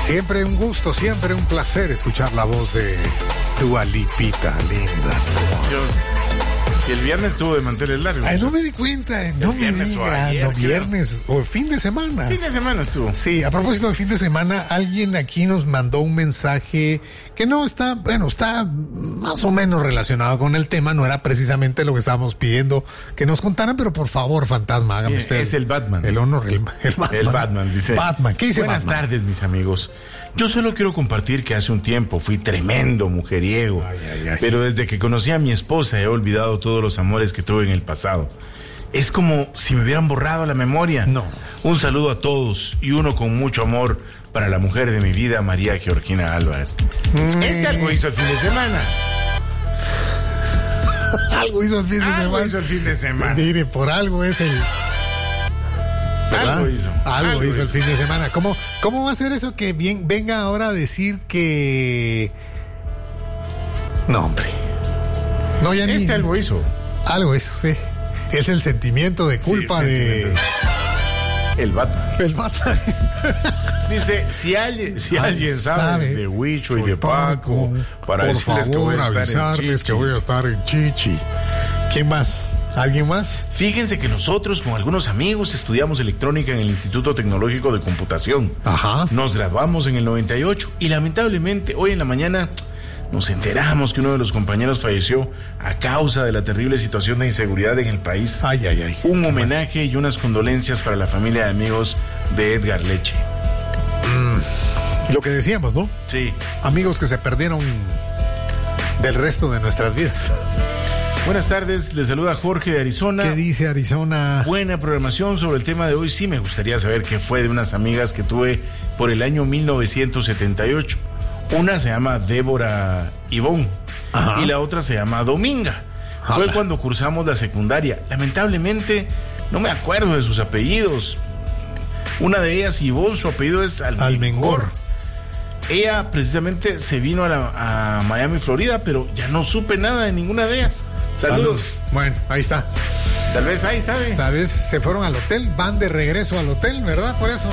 Siempre un gusto, siempre un placer escuchar la voz de Dua Lipita, linda. Y el viernes estuvo de manteles largos. Ay, no me di cuenta, no me digas, no, viernes o fin de semana. Fin de semana estuvo. Sí, a propósito de fin de semana, alguien aquí nos mandó un mensaje que no está, bueno, está más o menos relacionado con el tema, no era precisamente lo que estábamos pidiendo que nos contaran, pero por favor, fantasma, hágame usted. Es el Batman. El honor, el Batman. El Batman, dice. Batman, ¿qué dice Buenas Batman? tardes, mis amigos. Yo solo quiero compartir que hace un tiempo fui tremendo mujeriego, pero desde que conocí a mi esposa he olvidado todos los amores que tuve en el pasado. Es como si me hubieran borrado la memoria. No. Un saludo a todos y uno con mucho amor para la mujer de mi vida, María Georgina Álvarez. Algo hizo el fin de semana. Algo hizo el fin de semana. Algo hizo el fin de semana. Mire, por algo es el... ¿verdad? Algo hizo el fin de semana. ¿Cómo va a ser eso que venga ahora a decir que... No, hombre. No, ya ni... Algo hizo. Algo hizo, sí. Es el sentimiento de culpa de... El Batman. El Batman. Dice, si alguien sabe de Huicho y de Paco, para por decirles favor, que voy a estar avisarles que voy a estar en Chichi. ¿Quién más? ¿Alguien más? Fíjense que nosotros con algunos amigos estudiamos electrónica en el Instituto Tecnológico de Computación. Ajá. Nos graduamos en el 98 y lamentablemente hoy en la mañana nos enteramos que uno de los compañeros falleció a causa de la terrible situación de inseguridad en el país. Ay, ay, ay. Un homenaje y unas condolencias para la familia de amigos de Edgar Leche. Lo que decíamos, ¿no? Sí. Amigos que se perdieron del resto de nuestras vidas. Buenas tardes, les saluda Jorge de Arizona. ¿Qué dice Arizona? Buena programación sobre el tema de hoy. Sí, me gustaría saber qué fue de unas amigas que tuve por el año 1978. Una se llama Débora Ivonne. Ajá. Y la otra se llama Dominga. Fue cuando cursamos la secundaria. Lamentablemente no me acuerdo de sus apellidos. Una de ellas, Ivonne, su apellido es Almengor. Ella precisamente se vino a Miami, Florida, pero ya no supe nada de ninguna de ellas. Saludos. Bueno, ahí está. Tal vez ahí, ¿sabe? Tal vez se fueron al hotel, van de regreso al hotel, ¿verdad? Por eso.